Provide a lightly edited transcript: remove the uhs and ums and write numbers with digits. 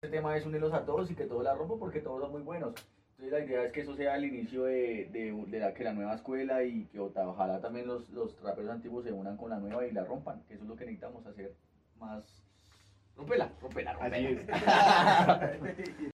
este tema es unirlos a todos y que todos la rompan porque todos son muy buenos. Entonces la idea es que eso sea el inicio que la nueva escuela y que ojalá también los raperos antiguos se unan con la nueva y la rompan, que eso es lo que necesitamos hacer más. Rompela, rompela, Así rompela. es.